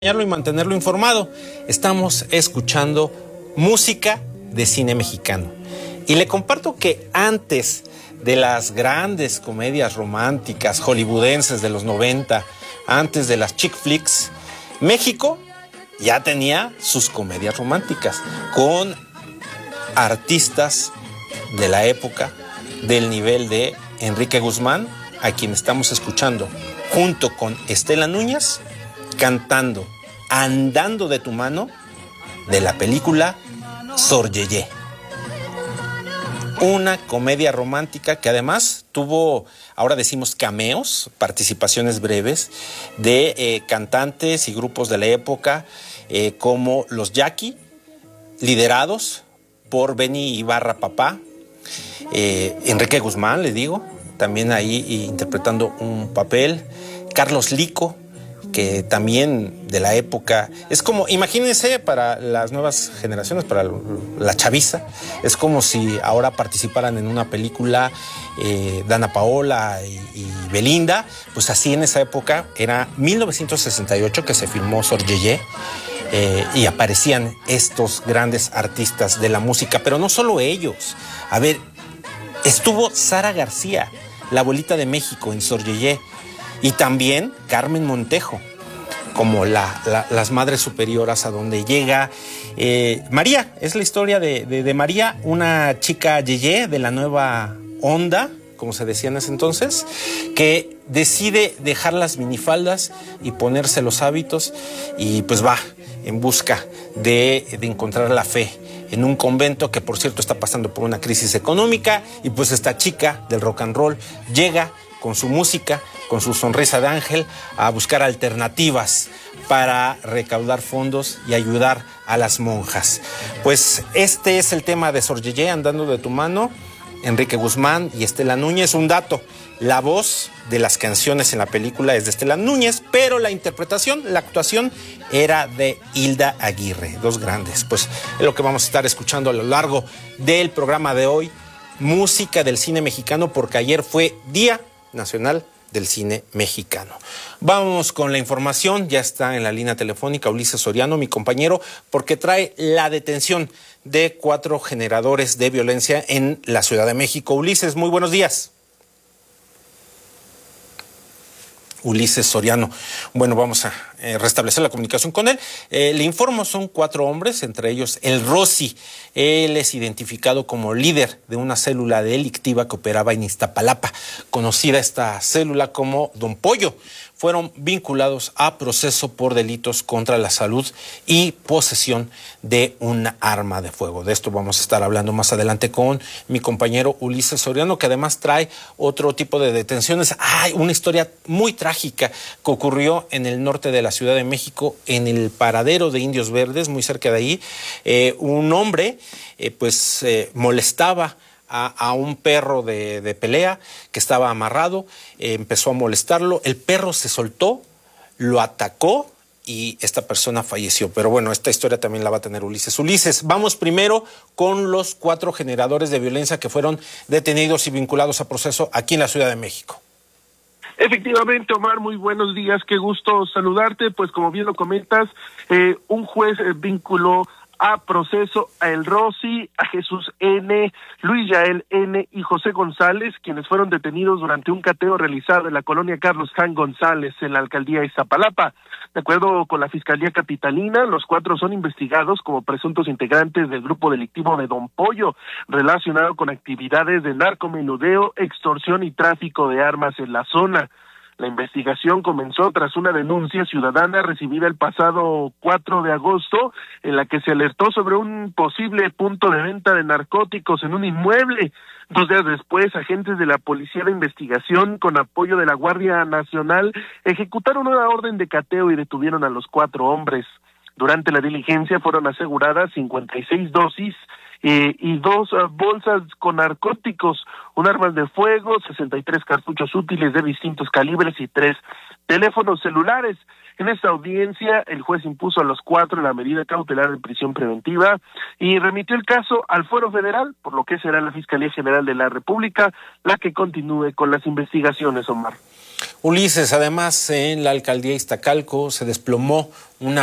Y mantenerlo informado. Estamos escuchando música de cine mexicano. Y le comparto que antes de las grandes comedias románticas hollywoodenses de los 90, antes de las chick flicks, México ya tenía sus comedias románticas con artistas de la época del nivel de Enrique Guzmán, a quien estamos escuchando, junto con Estela Núñez, cantando Andando de tu mano, de la película Sor Yeye. Una comedia romántica que además tuvo, ahora decimos cameos, participaciones breves de cantantes y grupos de la época, como los Jackie, liderados por Benny Ibarra Papá, Enrique Guzmán, le digo, también ahí interpretando un papel, Carlos Lico, que también de la época, es como, imagínense para las nuevas generaciones, para la chaviza, es como si ahora participaran en una película Dana Paola y Belinda, pues así en esa época, era 1968 que se filmó Sor Yeye, y aparecían estos grandes artistas de la música, pero no solo ellos, a ver, estuvo Sara García, la abuelita de México en Sor Yeye, y también Carmen Montejo, como las madres superioras a donde llega. María, es la historia de María, una chica yeye de la nueva onda, como se decía en ese entonces, que decide dejar las minifaldas y ponerse los hábitos y pues va en busca de encontrar la fe en un convento que, por cierto, está pasando por una crisis económica, y pues esta chica del rock and roll llega con su música, con su sonrisa de ángel, a buscar alternativas para recaudar fondos y ayudar a las monjas. Pues este es el tema de Sor Yeye, Andando de tu mano, Enrique Guzmán y Estela Núñez. Un dato, la voz de las canciones en la película es de Estela Núñez, pero la interpretación, la actuación era de Hilda Aguirre, dos grandes. Pues es lo que vamos a estar escuchando a lo largo del programa de hoy, música del cine mexicano, porque ayer fue Día Nacional del Cine Mexicano. Vamos con la información, ya está en la línea telefónica Ulises Soriano, mi compañero, porque trae la detención de 4 generadores de violencia en la Ciudad de México. Ulises, muy buenos días. Ulises Soriano. Bueno, vamos a restablecer la comunicación con él. Le informo, son 4 hombres, entre ellos el Rosy. Él es identificado como líder de una célula delictiva que operaba en Iztapalapa, conocida esta célula como Don Pollo. Fueron vinculados a proceso por delitos contra la salud y posesión de un arma de fuego. De esto vamos a estar hablando más adelante con mi compañero Ulises Soriano, que además trae otro tipo de detenciones. Hay una historia muy trágica que ocurrió en el norte de la Ciudad de México, en el paradero de Indios Verdes, muy cerca de ahí. Un hombre molestaba a un perro de pelea que estaba amarrado, empezó a molestarlo, el perro se soltó, lo atacó y esta persona falleció. Pero bueno, esta historia también la va a tener Ulises. Ulises, vamos primero con los 4 generadores de violencia que fueron detenidos y vinculados a proceso aquí en la Ciudad de México. Efectivamente, Omar, muy buenos días, qué gusto saludarte. Pues como bien lo comentas, un juez vinculó a proceso a El Rosy, a Jesús N., Luis Yael N. y José González, quienes fueron detenidos durante un cateo realizado en la colonia Carlos Jan González, en la alcaldía de Iztapalapa. De acuerdo con la Fiscalía Capitalina, los 4 son investigados como presuntos integrantes del grupo delictivo de Don Pollo, relacionado con actividades de narcomenudeo, extorsión y tráfico de armas en la zona. La investigación comenzó tras una denuncia ciudadana recibida el pasado 4 de agosto, en la que se alertó sobre un posible punto de venta de narcóticos en un inmueble. 2 días después, agentes de la Policía de Investigación, con apoyo de la Guardia Nacional, ejecutaron una orden de cateo y detuvieron a los 4 hombres. Durante la diligencia fueron aseguradas 56 dosis y 2 bolsas con narcóticos, un arma de fuego, 63 cartuchos útiles de distintos calibres y 3 teléfonos celulares. En esta audiencia, el juez impuso a los 4 la medida cautelar de prisión preventiva y remitió el caso al Fuero Federal, por lo que será la Fiscalía General de la República la que continúe con las investigaciones, Omar. Ulises, además, en la alcaldía Iztacalco se desplomó una